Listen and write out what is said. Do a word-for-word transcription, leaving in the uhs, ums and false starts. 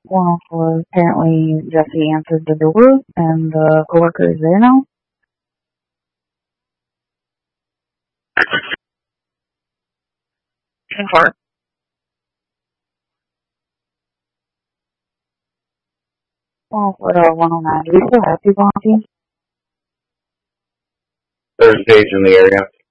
Well, for apparently Jesse answered the door and the coworker is there now. ten four. Well, for the one oh nine, do we still have people on team? There's Gage in the area.